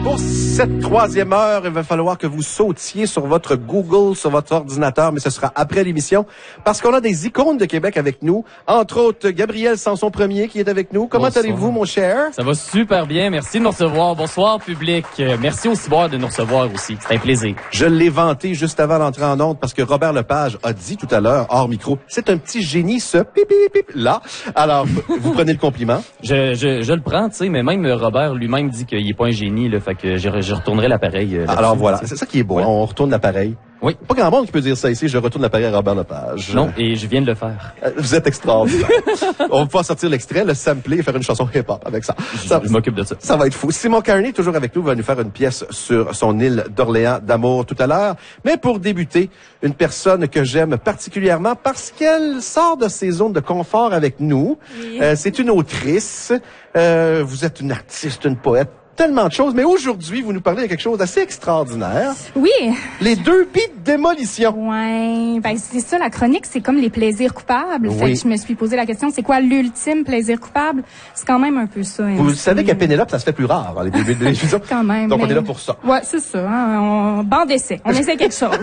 Pour cette troisième heure, il va falloir que vous sautiez sur votre Google, sur votre ordinateur, mais ce sera après l'émission, parce qu'on a des icônes de Québec avec nous, entre autres Gabriel Sanson-Premier qui est avec nous. Comment allez-vous, mon cher? Ça va super bien, merci de nous recevoir. Bonsoir, public. Merci au Ciboire de nous recevoir aussi, c'est un plaisir. Je l'ai vanté juste avant d'entrer en onde, parce que Robert Lepage a dit tout à l'heure, hors micro, c'est un petit génie, ce pip-là. Alors, vous prenez le compliment? Je le prends, tu sais, mais même Robert lui-même dit qu'il est pas un génie, là, fait que je retournerai l'appareil. Alors voilà, c'est ça qui est beau, ouais. On retourne l'appareil. Oui. Pas grand monde qui peut dire ça ici, je retourne l'appareil à Robert Lepage. Non, et je viens de le faire. Vous êtes extraordinaire. On va pouvoir sortir l'extrait, le sampler et faire une chanson hip-hop avec ça. Je m'occupe de ça. Ça va être fou. Simon Carney, toujours avec nous, va nous faire une pièce sur son île d'Orléans d'amour tout à l'heure. Mais pour débuter, une personne que j'aime particulièrement parce qu'elle sort de ses zones de confort avec nous. Oui. C'est une autrice. Vous êtes une artiste, une poète. Tellement de choses, mais aujourd'hui, vous nous parlez de quelque chose d'assez extraordinaire. Oui. Les derbies de démolition. Ouais, ben c'est ça, la chronique, c'est comme les plaisirs coupables. Oui. Fait que je me suis posé la question, c'est quoi l'ultime plaisir coupable? C'est quand même un peu ça. Vous savez qu'à Pénélope, ça se fait plus rare, hein, les derbies de démolition. Quand même. Donc, on est là pour ça. Ouais, c'est ça. Hein, on bande d'essai. On essaie quelque chose.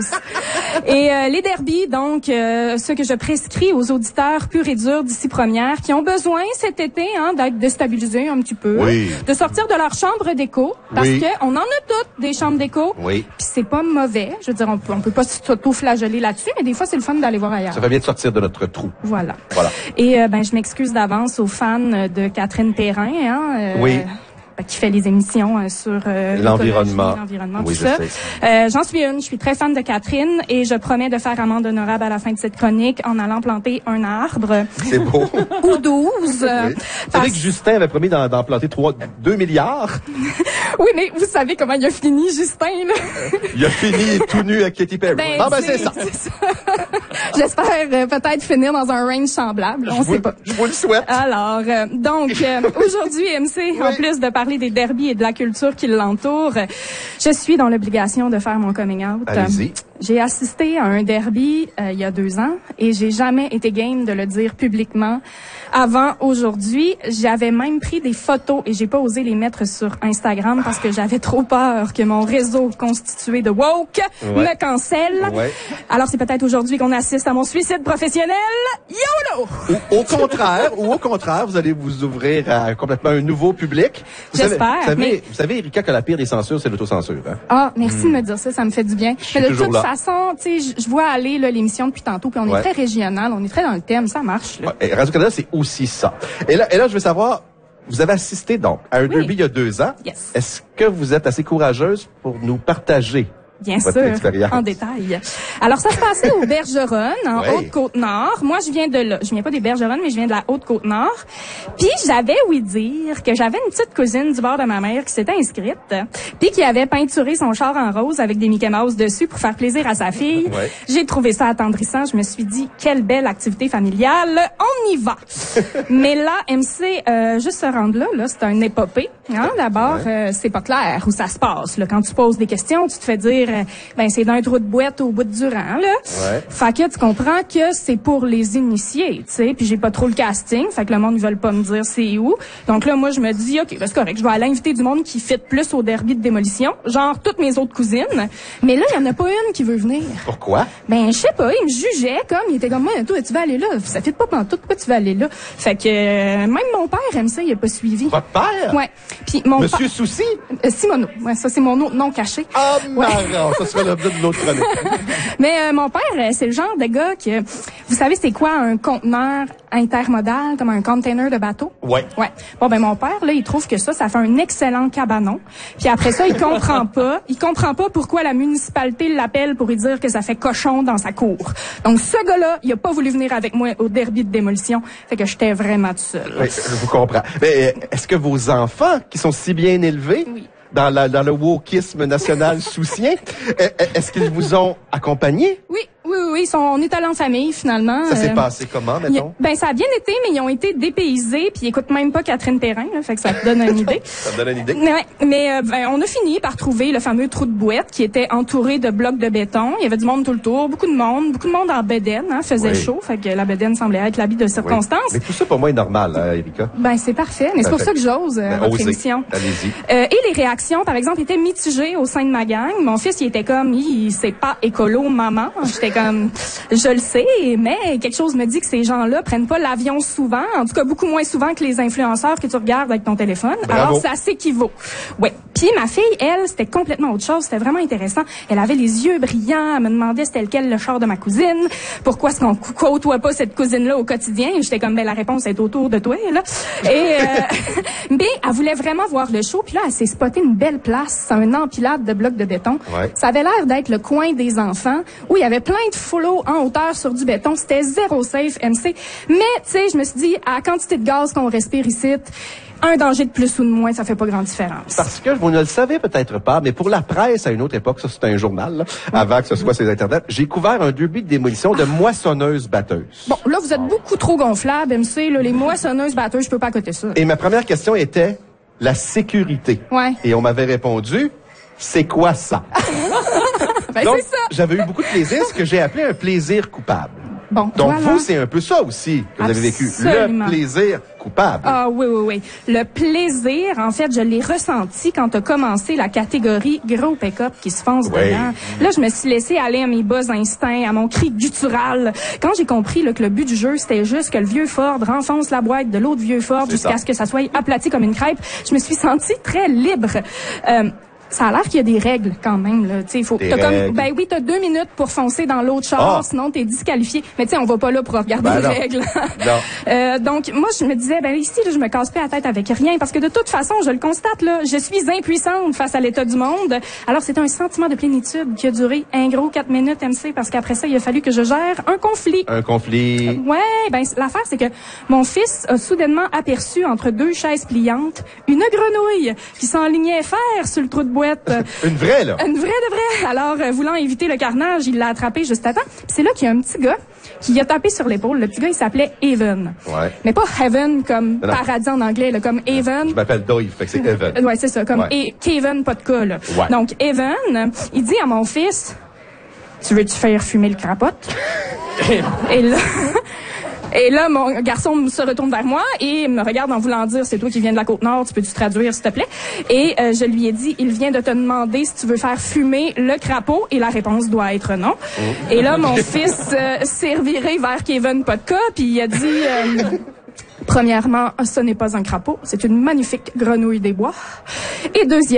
Et les derbies, donc, ce que je prescris aux auditeurs purs et durs d'ici première, qui ont besoin cet été d'être déstabilisés un petit peu, oui. De sortir de leur chambre d'écho, parce oui. que on en a toutes des chambres d'écho. Oui. Puis c'est pas mauvais. Je veux dire, on peut pas s'auto-flageller là-dessus, mais des fois c'est le fun d'aller voir ailleurs. Ça fait bien de sortir de notre trou. Voilà. Et je m'excuse d'avance aux fans de Catherine Perrin, oui. Qui fait les émissions sur l'environnement, oui, tout ça. J'en suis une. Je suis très fan de Catherine et je promets de faire amende honorable à la fin de cette chronique en allant planter un arbre. C'est beau. Ou 12. Oui. Vous savez que Justin avait promis d'en planter 2 milliards. Oui, mais vous savez comment il a fini, Justin, là? Il a fini tout nu à Katy Perry. C'est ça. J'espère peut-être finir dans un range semblable. On sait pas. Je vous le souhaite. Alors, donc, aujourd'hui, MC, oui. En plus de parler des derbies et de la culture qui l'entoure, je suis dans l'obligation de faire mon coming out. Allez-y. J'ai assisté à un derby il y a 2 ans et j'ai jamais été game de le dire publiquement avant aujourd'hui. J'avais même pris des photos et j'ai pas osé les mettre sur Instagram parce que j'avais trop peur que mon réseau constitué de woke me cancelle. Ouais. Alors c'est peut-être aujourd'hui qu'on assiste à mon suicide professionnel. YOLO! Ou au contraire, vous allez vous ouvrir à complètement un nouveau public. J'espère. Vous savez, Erika, que la pire des censures, c'est l'autocensure. Hein? Ah, merci de me dire ça me fait du bien. Mais de toute façon, tu sais, je vois aller l'émission depuis tantôt, puis on est très régional, on est très dans le thème, ça marche. Là. Radio-Canada, c'est aussi ça. Et là, je veux savoir, vous avez assisté donc à un derby il y a 2 ans. Yes. Est-ce que vous êtes assez courageuse pour nous partager bien sûr, en détail. Alors, ça se passait aux Bergeronnes, en Haute-Côte-Nord. Moi, je viens de là. Je viens pas des Bergeronnes, mais je viens de la Haute-Côte-Nord. Puis, j'avais ouï dire que j'avais une petite cousine du bord de ma mère qui s'était inscrite, puis qui avait peinturé son char en rose avec des Mickey Mouse dessus pour faire plaisir à sa fille. Ouais. J'ai trouvé ça attendrissant. Je me suis dit, quelle belle activité familiale. On y va. Mais là, MC, juste se rendre là, c'est un épopée. Hein? D'abord, c'est pas clair où ça se passe. Là. Quand tu poses des questions, tu te fais dire c'est d'un trou de boîte au bout de Durand, là. Ouais. Fait que tu comprends que c'est pour les initiés, tu sais. Puis j'ai pas trop le casting, fait que le monde, ils veulent pas me dire c'est où. Donc là, moi, je me dis, OK, c'est correct, je vais aller inviter du monde qui fit plus au derby de démolition, genre toutes mes autres cousines. Mais là, il y en a pas une qui veut venir. Pourquoi? Je sais pas, il me jugeait il était comme, moi, toi, tu vas aller là. Ça fit pas pantoute, pourquoi tu vas aller là? Fait que même mon père aime ça, il a pas suivi. Votre père? Ouais. Puis mon Monsieur Souci? Simoneau. Ouais, ça, c'est mon nom caché. Ah, marrant. Ça serait l'objet d'une autre chronique. Mais mon père, c'est le genre de gars que... Vous savez, c'est quoi un conteneur intermodal, comme un container de bateau? Ouais. Bon, mon père, là, il trouve que ça fait un excellent cabanon. Puis après ça, il comprend pas pourquoi la municipalité l'appelle pour lui dire que ça fait cochon dans sa cour. Donc, ce gars-là, il a pas voulu venir avec moi au derby de démolition. Fait que j'étais vraiment tout seul. Oui, je vous comprends. Mais est-ce que vos enfants, qui sont si bien élevés... Oui. Dans le wokisme national soucien, est-ce qu'ils vous ont accompagné? Oui, oui. On est allés en famille, finalement. Ça s'est passé comment, mettons? Ben, ça a bien été, mais ils ont été dépaysés, puis ils écoutent même pas Catherine Perrin, là, fait que ça te donne une idée. Ça te donne une idée? Mais on a fini par trouver le fameux trou de bouette qui était entouré de blocs de béton. Il y avait du monde tout le tour, beaucoup de monde en bedaine, hein, faisait chaud, fait que la bedaine semblait être l'habit de circonstance. Oui. Mais tout ça, pour moi, est normal, hein, Erika. Ben, c'est parfait, mais c'est pour ça que j'ose votre émission. Allez-y. Et les réactions, par exemple, étaient mitigées au sein de ma gang. Mon fils, il était comme, c'est pas écolo, maman. J'étais comme, je le sais, mais quelque chose me dit que ces gens-là prennent pas l'avion souvent, en tout cas beaucoup moins souvent que les influenceurs que tu regardes avec ton téléphone. Bravo. Alors, ça s'équivaut. Ouais. Puis ma fille, elle, c'était complètement autre chose. C'était vraiment intéressant. Elle avait les yeux brillants. Elle me demandait c'était lequel le char de ma cousine. Pourquoi est-ce qu'on côtoie pas cette cousine-là au quotidien? J'étais comme, ben la réponse est autour de toi, là. Et mais elle voulait vraiment voir le show. Puis là, elle s'est spotée une belle place, un empilade de blocs de béton. Ouais. Ça avait l'air d'être le coin des enfants où il y avait plein de flots en hauteur sur du béton. C'était zéro safe, MC. Mais, tu sais, je me suis dit, à la quantité de gaz qu'on respire ici, un danger de plus ou de moins, ça fait pas grande différence. Parce que vous ne le savez peut-être pas, mais pour la presse, à une autre époque, ça c'était un journal, là, avant que ce soit sur Internet, j'ai couvert un début de démolition de moissonneuses-batteuses. Bon, là, vous êtes beaucoup trop gonflable, MC. Là, les moissonneuses-batteuses, je peux pas coter ça. Et ma première question était la sécurité. Ouais. Et on m'avait répondu, c'est quoi ça? Ben, Donc, c'est ça. j'avais eu beaucoup de plaisir, ce que j'ai appelé un plaisir coupable. Bon, Donc, voilà. vous, c'est un peu ça aussi que vous avez vécu. Absolument. Le plaisir coupable. Ah oui. Le plaisir, en fait, je l'ai ressenti quand a commencé la catégorie gros pick-up qui se fonce dedans. Là, je me suis laissé aller à mes bas instincts, à mon cri guttural. Quand j'ai compris là, que le but du jeu, c'était juste que le vieux Ford renfonce la boîte de l'autre vieux Ford jusqu'à ce que ça soit aplati comme une crêpe, je me suis sentie très libre. Ça a l'air qu'il y a des règles quand même là, tu sais, ben oui, t'as 2 minutes pour foncer dans l'autre char, sinon t'es disqualifié. Mais tu sais, on va pas là pour regarder les règles. Donc moi je me disais ben ici là, je me casse pas la tête avec rien parce que de toute façon, je le constate là, je suis impuissante face à l'état du monde. Alors c'était un sentiment de plénitude qui a duré un gros 4 minutes MC parce qu'après ça, il a fallu que je gère un conflit. Un conflit. Ouais, ben l'affaire c'est que mon fils a soudainement aperçu entre 2 chaises pliantes une grenouille qui s'enlignait faire sur le trou de Une vraie, là? Une vraie de vraie. Alors, voulant éviter le carnage, il l'a attrapé juste à temps. Puis c'est là qu'il y a un petit gars qui a tapé sur l'épaule. Le petit gars, il s'appelait Evan. Ouais. Mais pas Heaven comme paradis en anglais, là, comme Evan. Je m'appelle Dave, fait que c'est Evan. Ouais, c'est ça, comme Kevin, pas de cas, là. Ouais. Donc, Evan, il dit à mon fils, tu veux-tu faire fumer le crapote? Et là, mon garçon se retourne vers moi et me regarde en voulant dire, c'est toi qui viens de la Côte-Nord, tu peux-tu traduire, s'il te plaît? Et je lui ai dit, il vient de te demander si tu veux faire fumer le crapaud, et la réponse doit être non. Et là, mon fils s'est reviré vers Kevin Podka, puis il a dit... Premièrement, ce n'est pas un crapaud, c'est une magnifique grenouille des bois. Et deuxièmement,